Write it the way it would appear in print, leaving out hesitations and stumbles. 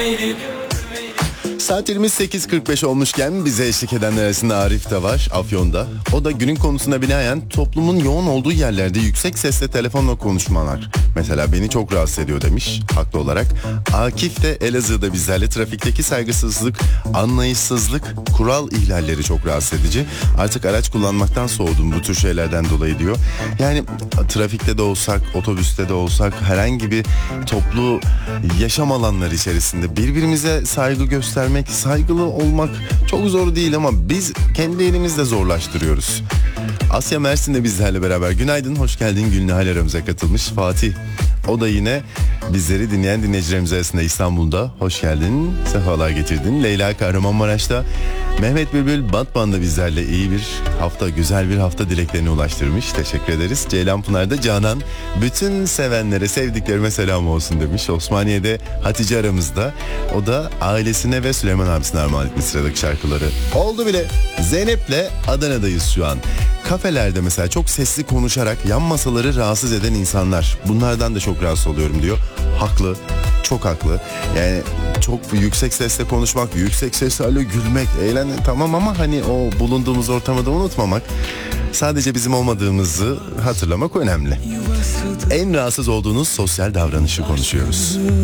Saatlerimiz 8.45 olmuşken bize eşlik edenler arasında Arif de var Afyon'da. O da günün konusuna binaen toplumun yoğun olduğu yerlerde yüksek sesle telefonla konuşmalar. Mesela beni çok rahatsız ediyor demiş haklı olarak. Akif de Elazığ'da bizlerle trafikteki saygısızlık, anlayışsızlık, kural ihlalleri çok rahatsız edici. Artık araç kullanmaktan soğudum bu tür şeylerden dolayı diyor. Yani trafikte de olsak, otobüste de olsak herhangi bir toplu yaşam alanları içerisinde birbirimize saygı göstermek, saygılı olmak çok zor değil ama biz kendi elimizle zorlaştırıyoruz. Asya Mersin de bizlerle beraber. Günaydın, hoş geldin. Gülnihal aramıza katılmış. Fatih, o da yine bizleri dinleyen dinleyicilerimiz arasında İstanbul'da. Hoş geldin, sefalar getirdin. Leyla Kahramanmaraş'ta. Mehmet Bülbül Batman'da bizlerle iyi bir hafta, güzel bir hafta dileklerini ulaştırmış. Teşekkür ederiz. Ceylanpınar'da Canan, bütün sevenlere, sevdiklerime selam olsun demiş. Osmaniye'de Hatice aramızda. O da ailesine ve Süleyman abisine armağan etmiş sıradaki şarkıları. Oldu bile. Zeynep'le Adana'dayız şu an. Kafelerde mesela çok sesli konuşarak yan masaları rahatsız eden insanlar. Bunlardan da çok rahatsız oluyorum diyor. Haklı. Çok haklı. Yani çok yüksek sesle konuşmak, yüksek sesle gülmek, eğlenmek tamam ama hani o bulunduğumuz ortamı da unutmamak. Sadece bizim olmadığımızı hatırlamak önemli. En rahatsız olduğunuz sosyal davranışı konuşuyoruz.